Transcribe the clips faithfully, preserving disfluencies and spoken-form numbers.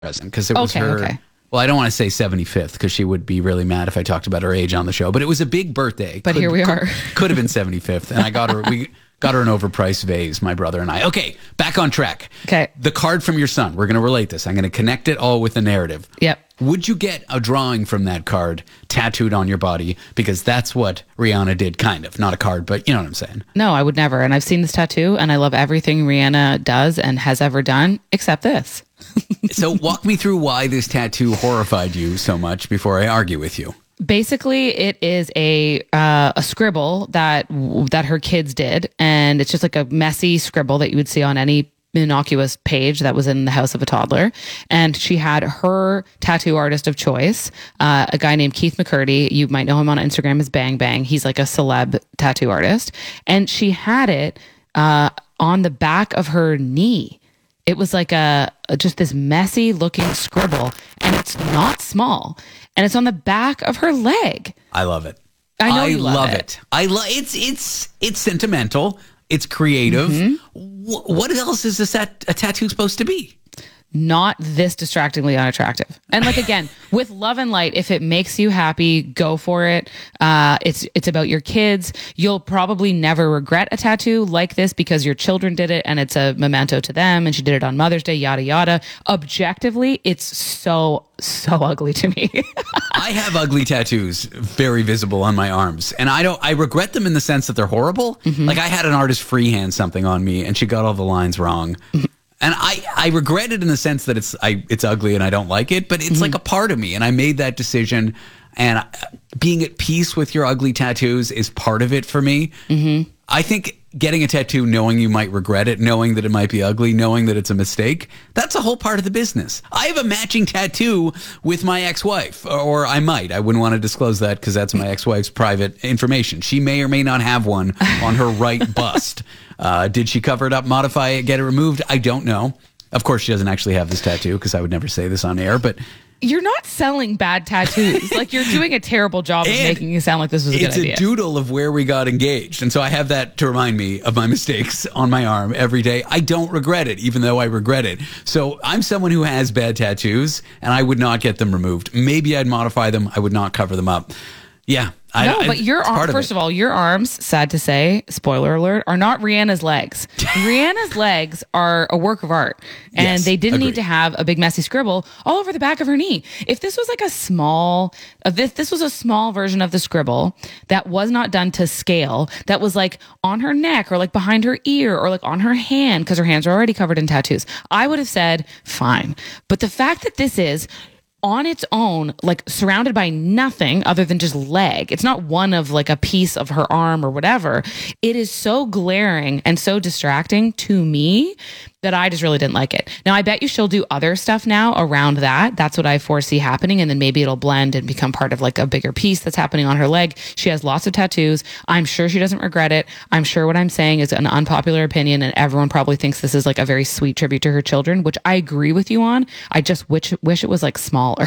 present because it was Okay, her. okay. Well, I don't want to say seventy-fifth because she would be really mad if I talked about her age on the show. But it was a big birthday. But could, here we are. Could, could have been seventy-fifth, and I got her. We got her an overpriced vase. My brother and I. Okay, back on track. Okay. The card from your son. We're going to relate this. I'm going to connect it all with the narrative. Yep. Would you get a drawing from that card tattooed on your body? Because that's what Rihanna did, kind of. Not a card, but you know what I'm saying. No, I would never. And I've seen this tattoo, and I love everything Rihanna does and has ever done, except this. So walk me through why this tattoo horrified you so much before I argue with you. Basically, it is a uh, a scribble that that her kids did, and it's just like a messy scribble that you would see on any innocuous page that was in the house of a toddler. And she had her tattoo artist of choice, uh, a guy named Keith McCurdy. You might know him on Instagram as Bang Bang. He's like a celeb tattoo artist, and she had it uh, on the back of her knee. It was like a just this messy looking scribble, and it's not small, and it's on the back of her leg. I love it. I know you love, love it. it. I love it's it's it's sentimental. It's creative. Mm-hmm. Wh- what else is this at, a tattoo supposed to be? Not this distractingly unattractive. And like, again, with Love and Light, if it makes you happy, go for it. Uh, it's, it's about your kids. You'll probably never regret a tattoo like this because your children did it and it's a memento to them. And she did it on Mother's Day, yada, yada. Objectively, it's so, so ugly to me. I have ugly tattoos very visible on my arms, and I don't, I regret them in the sense that they're horrible. Mm-hmm. Like I had an artist freehand something on me and she got all the lines wrong. Mm-hmm. And I, I regret it in the sense that it's I it's ugly and I don't like it, but it's mm-hmm. like a part of me. And I made that decision. And I, being at peace with your ugly tattoos is part of it for me. Mm-hmm. I think getting a tattoo knowing you might regret it, knowing that it might be ugly, knowing that it's a mistake, that's a whole part of the business. I have a matching tattoo with my ex-wife, or I might. I wouldn't want to disclose that because that's my ex-wife's private information. She may or may not have one on her right bust. Uh, did she cover it up, modify it, get it removed? I don't know. Of course, she doesn't actually have this tattoo because I would never say this on air, but... You're not selling bad tattoos. Like, you're doing a terrible job of making it sound like this was a good idea. It's a doodle of where we got engaged. And so I have that to remind me of my mistakes on my arm every day. I don't regret it, even though I regret it. So I'm someone who has bad tattoos, and I would not get them removed. Maybe I'd modify them. I would not cover them up. Yeah. I, no, I, but your arm, first of, of all, your arms, sad to say, spoiler alert, are not Rihanna's legs. Rihanna's legs are a work of art, and yes, they didn't agreed. need to have a big messy scribble all over the back of her knee. If this was like a small, uh, this this was a small version of the scribble that was not done to scale, that was like on her neck or like behind her ear or like on her hand because her hands are already covered in tattoos, I would have said fine. But the fact that this is on its own, like surrounded by nothing other than just leg. It's not one of like a piece of her arm or whatever. It is so glaring and so distracting to me that I just really didn't like it. Now, I bet you she'll do other stuff now around that. That's what I foresee happening. And then maybe it'll blend and become part of like a bigger piece that's happening on her leg. She has lots of tattoos. I'm sure she doesn't regret it. I'm sure what I'm saying is an unpopular opinion and everyone probably thinks this is like a very sweet tribute to her children, which I agree with you on. I just wish, wish it was like smaller.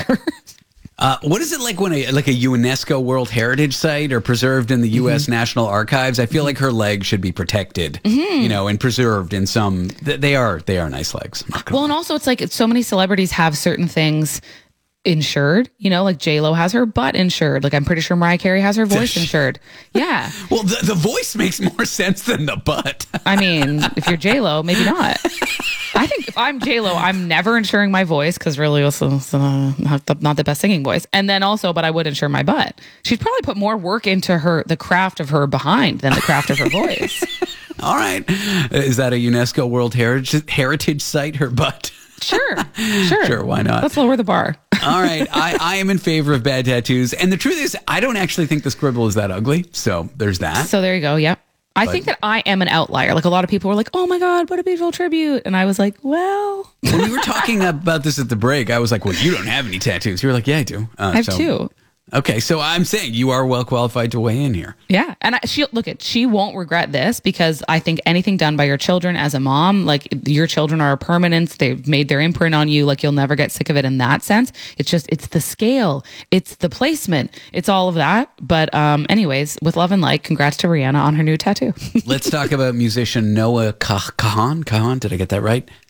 Uh, what is it like when a like a UNESCO World Heritage Site or preserved in the U S Mm-hmm. National Archives? I feel like her legs should be protected, mm-hmm. you know, and preserved in some. They are they are nice legs. Well, and also it's like so many celebrities have certain things insured, you know, like J-Lo has her butt insured. Like I'm pretty sure Mariah Carey has her voice insured. Yeah. Well, the, the voice makes more sense than the butt. I mean, if you're J-Lo, maybe not. I think if I'm J-Lo, I'm never insuring my voice because really it's, it's uh, not, the, not the best singing voice. And then also, but I would insure my butt. She'd probably put more work into her, the craft of her behind than the craft of her voice. All right. Is that a UNESCO World Heritage, Heritage Site, her butt? Sure, sure. Sure, why not? Let's lower the bar. All right, I, I am in favor of bad tattoos. And the truth is, I don't actually think the scribble is that ugly. So there's that. So there you go, yep. I but, think that I am an outlier. Like a lot of people were like, oh my God, what a beautiful tribute. And I was like, well. When we were talking about this at the break, I was like, well, you don't have any tattoos. You were like, yeah, I do. Uh, I have so. two. Okay, so I'm saying you are well qualified to weigh in here. Yeah, and I, she look at she won't regret this because I think anything done by your children as a mom, like your children are a permanence. They've made their imprint on you. Like you'll never get sick of it in that sense. It's just it's the scale, it's the placement, it's all of that. But um, anyways, with love and light, congrats to Rihanna on her new tattoo. Let's talk about musician Noah Kahan. Kahan, did I get that right? Yeah.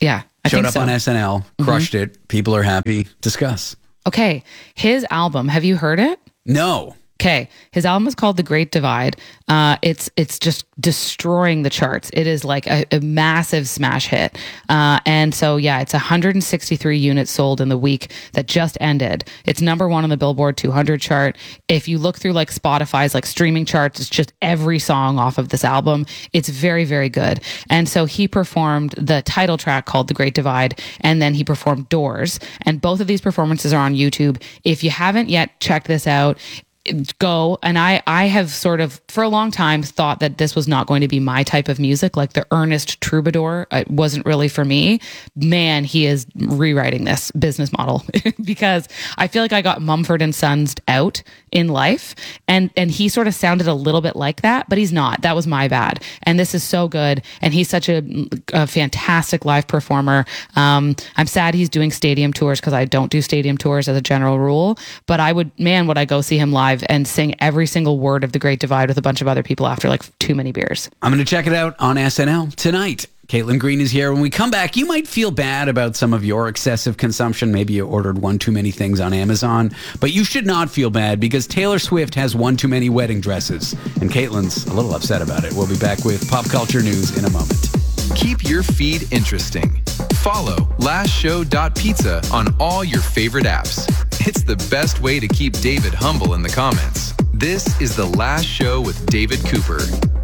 I Showed think up so. on S N L, crushed mm-hmm. it. People are happy. Discuss. Okay. His album, have you heard it? No. Okay, his album is called The Great Divide. Uh, it's it's just destroying the charts. It is like a, a massive smash hit. Uh, and so, yeah, it's one hundred sixty-three units sold in the week that just ended. It's number one on the Billboard two hundred chart. If you look through like Spotify's like streaming charts, it's just every song off of this album. It's very, very good. And so he performed the title track called The Great Divide, and then he performed Doors. And both of these performances are on YouTube. If you haven't yet checked this out, go. And I, I have sort of for a long time thought that this was not going to be my type of music, like the earnest troubadour. It wasn't really for me. Man, he is rewriting this business model because I feel like I got Mumford and Sons out in life, and and he sort of sounded a little bit like that, but he's not. That was my bad. And this is so good, and he's such a, a fantastic live performer. Um, I'm sad he's doing stadium tours because I don't do stadium tours as a general rule. But I would, man, would I go see him live and sing every single word of The Great Divide with a bunch of other people after like too many beers. I'm going to check it out on S N L tonight. Caitlin Green is here. When we come back, you might feel bad about some of your excessive consumption. Maybe you ordered one too many things on Amazon, but you should not feel bad because Taylor Swift has one too many wedding dresses, and Caitlin's a little upset about it. We'll be back with pop culture news in a moment. Keep your feed interesting. Follow last show dot pizza on all your favorite apps. It's the best way to keep David humble in the comments. This is The Last Show with David Cooper.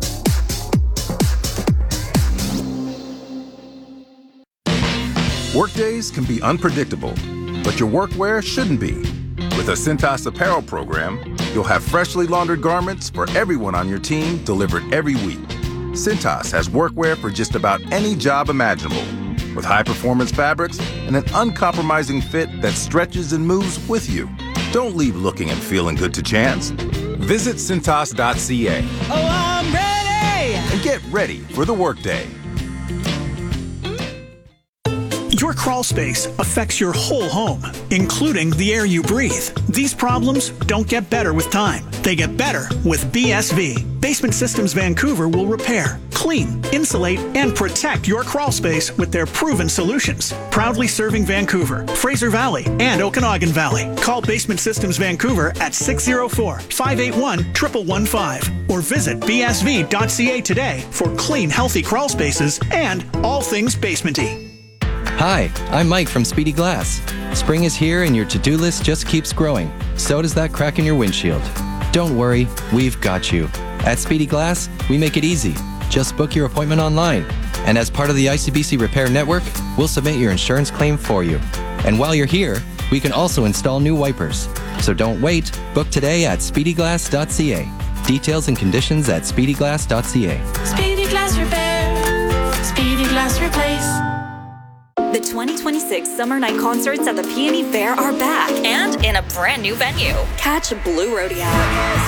Workdays can be unpredictable, but your workwear shouldn't be. With a Cintas apparel program, you'll have freshly laundered garments for everyone on your team delivered every week. Cintas has workwear for just about any job imaginable, with high-performance fabrics and an uncompromising fit that stretches and moves with you. Don't leave looking and feeling good to chance. Visit Cintas dot C A. Oh, I'm ready! And get ready for the workday. Your crawl space affects your whole home, including the air you breathe. These problems don't get better with time. They get better with B S V. Basement Systems Vancouver will repair, clean, insulate, and protect your crawl space with their proven solutions. Proudly serving Vancouver, Fraser Valley, and Okanagan Valley. Call Basement Systems Vancouver at six oh four, five eight one, one one one five or visit B S V dot C A today for clean, healthy crawl spaces and all things basement-y. Hi, I'm Mike from Speedy Glass. Spring is here and your to-do list just keeps growing. So does that crack in your windshield. Don't worry, we've got you. At Speedy Glass, we make it easy. Just book your appointment online. And as part of the I C B C Repair Network, we'll submit your insurance claim for you. And while you're here, we can also install new wipers. So don't wait. Book today at speedy glass dot C A. Details and conditions at speedy glass dot C A. Speedy Glass Repair. Speedy Glass Replace. The twenty twenty-six Summer Night Concerts at the Peony Fair are back and in a brand new venue. Catch Blue Rodeo,